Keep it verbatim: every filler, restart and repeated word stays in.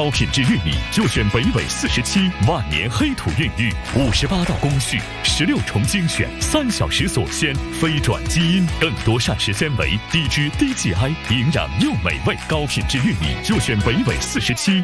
高品质玉米就选北纬四十七万年黑土孕育，五十八道工序，十六重精选，三小时锁鲜，非转基因，更多膳食纤维，低脂低 G I， 营养又美味。高品质玉米就选北纬四十七